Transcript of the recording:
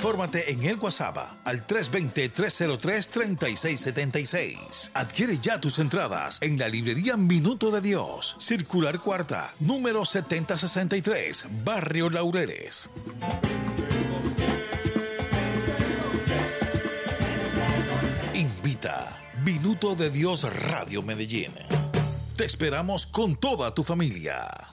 Infórmate en el WhatsApp al 320-303-3676. Adquiere ya tus entradas en la librería Minuto de Dios, Circular Cuarta, número 7063, Barrio Laureles. Invita Minuto de Dios Radio Medellín. Te esperamos con toda tu familia.